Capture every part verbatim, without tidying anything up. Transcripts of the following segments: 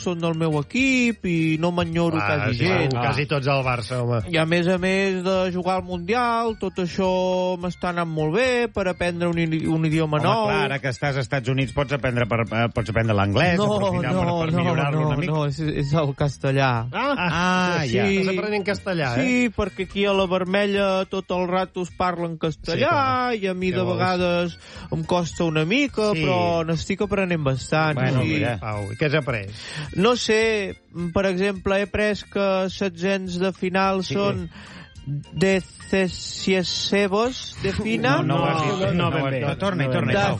són del meu equip i no m'enyoro Ah, quasi sí, gent. ah. Quasi tots al Barça, home. I a més a més de jugar al Mundial, tot això m'està anant molt bé per aprendre un, un idioma Home, nou. clar, ara que estàs als Estats Units pots aprendre, per, pots aprendre l'anglès, no, aprofitar no, per, per no, millorar-lo no, una mica. no, és, és el castellà. Ah, Ah, sí, ja. estàs aprenent castellà, eh? Sí, perquè aquí a la Vermella tot el rato es parla en castellà Sí, i a mi Què de vols? vegades em costa una mica, Sí. però n'estic aprenent bastant. Bueno, i, mira. Pau, i què has après? no sé, per exemple, he après que setzents de final Sí. són decesiesebos de final, No, no, No, no, no, no, ben bé. no, torna-hi, torna-hi, Pau.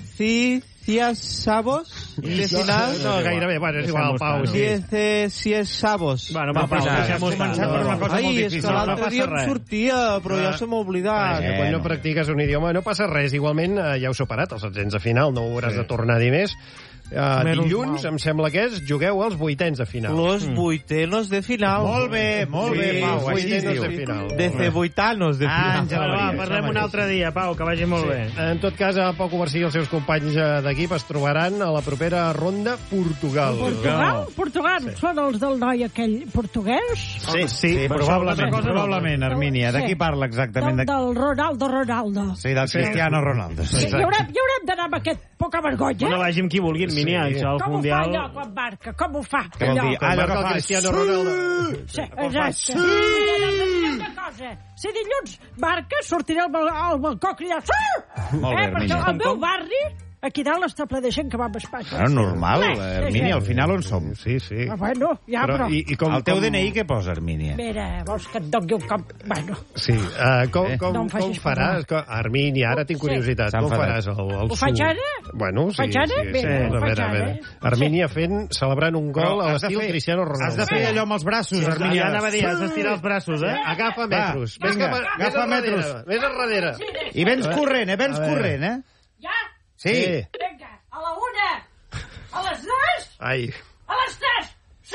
decisiesabos de final, No, gairebé, bueno, és igual, Pau. Sí. diecisiesabos. Bueno, va, No, Pau, però deixem-ho has estar. començat per una cosa Ai, molt és difícil. que l'altre no dia passa em res. sortia, però ja se m'ha oblidat. Que quan no practiques un idioma no passa res. Igualment, eh, ja heu superat els setzents de final, no ho hauràs de tornar a dir més. Uh, Menys dilluns, mal. em sembla que és, jugueu als vuitens de final. Los vuitenos de final. Molt bé, molt bé, Sí, Pau, així es vuitenos diu. de final. Deceboitanos de final. Àngel Bueno, va, Maria, parlem això un mateix. altre dia, Pau, que vagi molt bé. En tot cas, a Pau Covarsí i els seus companys eh, d'equip es trobaran a la propera ronda Portugal. Portugal? Portugal? Són els del noi aquell portuguès? Sí, sí, probablement, probablement, Armínia. De qui parla exactament? Del, De... del Ronaldo Ronaldo. Sí, del Cristiano Ronaldo. Sí, hi, haurem, hi haurem d'anar amb aquest poca vergonya. No vagi amb qui vulgui, Armínia, Sí. això, el Com Mundial... ho fa allò quan marca? Com ho fa? Què vol dir? Ah, allò que el fa- Cristiano Ronaldo... Sí, exacte. Sí. Una cosa. Si dilluns marca, sortiré al, bal al balcó cridant sí! Molt bé, eh, perquè Armínia. al meu barri, aquí dalt està ple de gent que va amb Espanya. Bueno, normal, Ple, eh, Armínia, al final on som? Sí, sí. Ah, bueno, ja, Però, però... i, i com, El teu com... D N I què posa, Armínia? Mira, vols que et doni un cop... Bueno, Sí, uh, com, Eh? com, No em com facis faràs? Com... Armínia, ara tinc Sí. curiositat. S'ha Com enfadat. faràs el, el Ho faig su? ara? Bueno, sí. Ho faig ara? Sí, sí. Vinga, A ho veure, faig a veure. ara. Armínia fent, celebrant un gol Però a has de l'estil fer- Cristiano Has de Ronaldo. fer allò amb els braços, Ja Armínia. anava a dir, has d'estirar els braços, eh? Agafa metros. Va, Ves vinga, cap a- agafa ves enrere, metros. Ves enrere. I vens corrent, eh? Vens A veure. corrent, eh? ja? Sí. Sí. Vinga, a la una, a les dues, Ai. a les tres. Sí!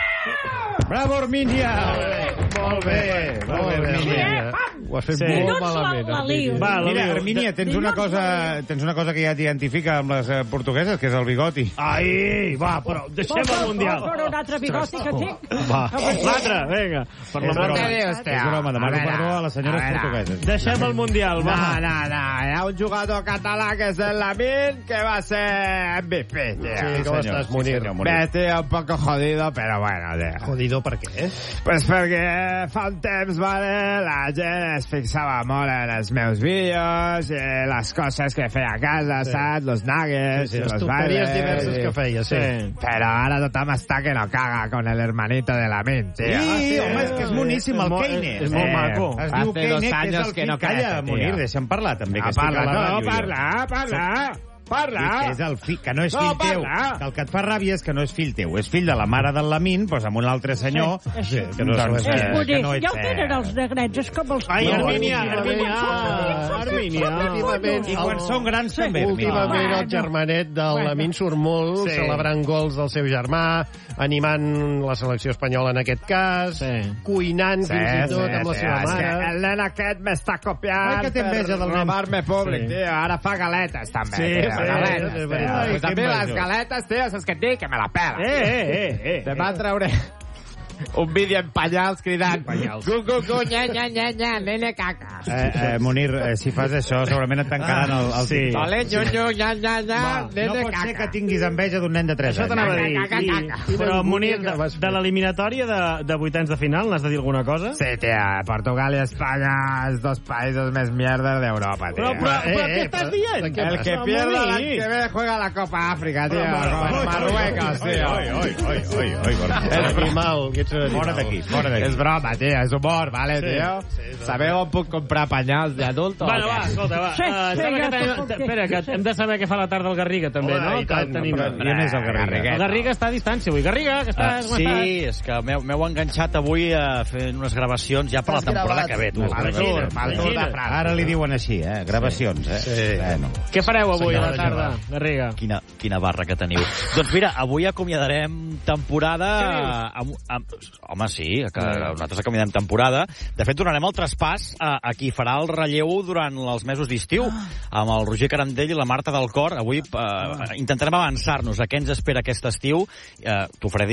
Bravo, Armínia! Molt bé, molt bé, Armínia. Ho has fet Sí. molt Dilluns la- malament. la lio. Armínia. Va, la Mira, lio. Armínia, tens una cosa, tens una cosa que ja t'identifica amb les eh, portugueses, que és el bigoti. Ai, va, però deixem el Mundial. Però un altre bigoti que tinc. Va, l'altre, vinga. Per la És broma, broma. és broma, demano perdó a les senyores portugueses. Deixem el Mundial, va. no, no. Hi ha un jugador català que és el Lamin, que va ser M V P, tío. Sí, com senyor. estàs, Munir? Sí, senyor, Munir. Bé, tío, un poco jodido, però bueno, tío. Jodido per què? Pues perquè fa un temps, vale, la gent es fixava molt en els meus vídeos, eh, les coses que feia a casa, Sí. saps? Los nuggets, Sí, les los tonteries bailes, diverses i- que feia, sí. Sí. Però ara tothom està que no caga con el hermanito de la ment, tío. Sí, home, és que és moníssim, el És molt- Keine. és molt Eh, maco. Es Hace diu Keine, dos que és años el que fill... no Calla, crece, Munir, tío. deixa'm parlar, també, que Ah, estic parla, a la no, ràdio. jo. parla, parla, parla. Que és el fill, que no és No, fill teu. parla. Que el que et fa ràbia és que no és fill teu. És fill de la mare del Lamin, doncs amb un altre senyor. Sí, Sí, que no Doncs, sabem. És eh, bonic. que no ets, Ja ho tenen eh, els negrets, és com els... Ai, No, Armínia, últimament- Armínia, Armínia. Últimament, I quan són grans també. Últimament Bueno. el germanet del Bueno. Lamin surt molt, Sí. celebrant gols del seu germà, animant la selecció espanyola en aquest cas, Sí. cuinant Sí, fins i tot sí, amb la sí, seva és que mare. el nen aquest m'està copiant Ai, que té enveja del nen. robar-me públic, Sí. tio. Ara fa galetes, també, Sí, tio. sí, Galetes, sí, tio. sí. Ai, Pues a que mi enveja. les galetes, tio, saps què et dic? Que me la pela. Eh, eh, eh, eh. Te va treure un vídeo en panyals cridant gu, gu, gu, nya, nya, nya, nya, nene caca. Eh, eh, Munir, eh, si fas això, segurament et tancaran el, el sí. TikTok. Ole, nyo, nyo, nya, nya, nya, Va, no nene pot ser caca. que tinguis enveja d'un nen de tres Això anys. t'anava a dir. Caca, I, caca. però, Munir, que vas de, fer. de l'eliminatòria de, de vuitens de final, n'has de dir alguna cosa? Sí, tia, Portugal i Espanya, els dos països més mierdes d'Europa, tio. Però, però, Eh, però eh, què estàs però- dient? de què El vas? que Però, pierda Munir. l'any que ve juega la Copa Àfrica, tio, Però, con Marruecos, Oi, tio. oi, oi, oi, oi, oi, És animal, que ets un animal. Fora d'aquí, fora d'aquí. És broma, tio, és humor, vale, Sí, tio? sí, sí. Sabeu on puc comprar penyals d'adult o Bueno, què? va, escolta, va. Sí, Uh, sí, sembla ja que tenim, t'ho puc dir. espera, que hem de saber què fa la tarda el Garriga, també, Home, no? i tant, Que tenim... però- I on és el Garriga? Garriguet. El Garriga està a distància avui. Garriga, que estàs, Uh, com sí, estàs? és que m'heu m'heu enganxat avui a fer unes gravacions ja per la temporada que ve, tu. Les Pel gravacions. Tour, pel Tour de Imagina't. França. Ara li diuen així, eh? Gravacions, eh? Sí. Bueno. Què fareu avui a la Senyora tarda, Garriga? Quina, quina barra que teniu. Doncs mira, avui acomiadarem temporada... Amb, amb, home, sí, que nosaltres acomiadem temporada. De fet, donarem el traspàs a, a qui farà el relleu durant els mesos d'estiu, amb el Roger Carandell i la Marta del Cor. Avui eh, intentarem avançar-nos a què ens espera aquest estiu. Eh, T'ho faré